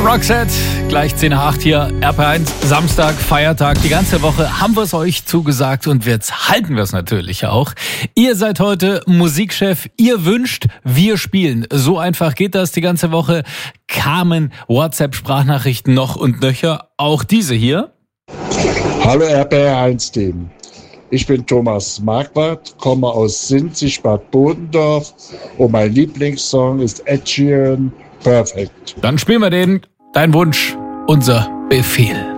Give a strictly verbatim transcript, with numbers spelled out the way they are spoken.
Roxette, gleich zehn nach acht hier, R P eins, Samstag, Feiertag. Die ganze Woche haben wir es euch zugesagt und jetzt halten wir es natürlich auch. Ihr seid heute Musikchef, ihr wünscht, wir spielen. So einfach geht das die ganze Woche. Kamen WhatsApp-Sprachnachrichten noch und nöcher, auch diese hier. Hallo R P eins Team. Ich bin Thomas Marquardt, komme aus Sinzig, Bad Bodendorf und mein Lieblingssong ist Ed Sheeran, Perfect. Dann spielen wir den. Dein Wunsch, unser Befehl.